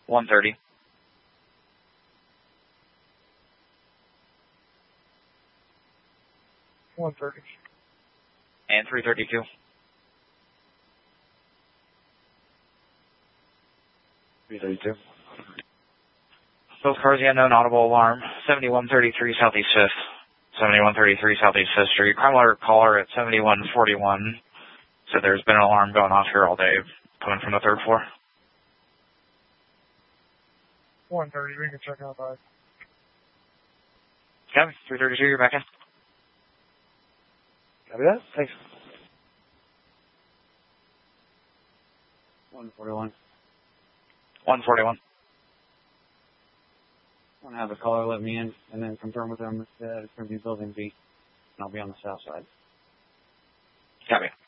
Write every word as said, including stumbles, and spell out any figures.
one thirty. one thirty. And three thirty-two. three thirty-two. Both cars, the unknown audible alarm. seventy-one thirty-three Southeast fifth. seventy-one thirty-three Southeast fifth Street. Crime alert caller at seventy-one forty-one. So there's been an alarm going off here all day, coming from the third floor. one thirty, we can check out that. Copy. three thirty-two, you're back in. Copy that. Thanks. one forty-one. one forty-one. I want to have a caller let me in and then confirm with them that it's going to be building B, and I'll be on the south side. Copy.